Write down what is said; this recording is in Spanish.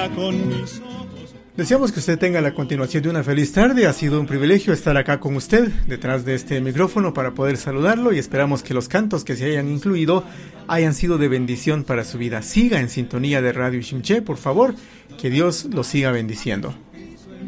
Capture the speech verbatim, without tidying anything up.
mira con mis ojos. Deseamos que usted tenga la continuación de una feliz tarde. Ha sido un privilegio estar acá con usted, detrás de este micrófono, para poder saludarlo, y esperamos que los cantos que se hayan incluido hayan sido de bendición para su vida. Siga en sintonía de Radio Shimché, por favor, que Dios lo siga bendiciendo.